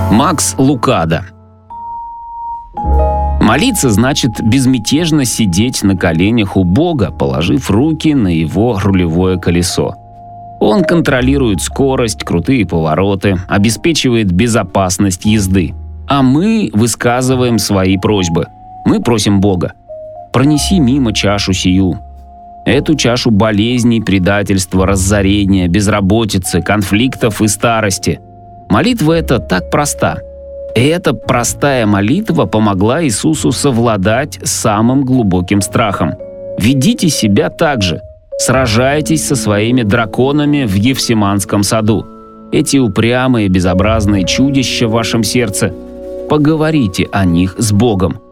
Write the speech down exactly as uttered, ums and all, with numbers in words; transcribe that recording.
Макс Лукадо. Молиться значит безмятежно сидеть на коленях у Бога, положив руки на Его рулевое колесо. Он контролирует скорость, крутые повороты, обеспечивает безопасность езды. А мы высказываем свои просьбы. Мы просим Бога: пронеси мимо чашу сию. Эту чашу болезней, предательства, разорения, безработицы, конфликтов и старости. Молитва эта так проста. И эта простая молитва помогла Иисусу совладать с самым глубоким страхом. Ведите себя так же. Сражайтесь со своими драконами в Гефсиманском саду. Эти упрямые, безобразные чудища в вашем сердце. Поговорите о них с Богом.